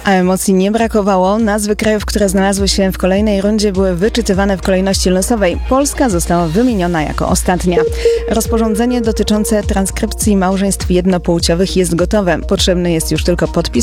A emocji nie brakowało. Nazwy krajów, które znalazły się w kolejnej rundzie, były wyczytywane w kolejności losowej. Polska została wymieniona jako ostatnia. Rozporządzenie dotyczące transkrypcji małżeństw jednopłciowych jest gotowe. Potrzebny jest już tylko podpis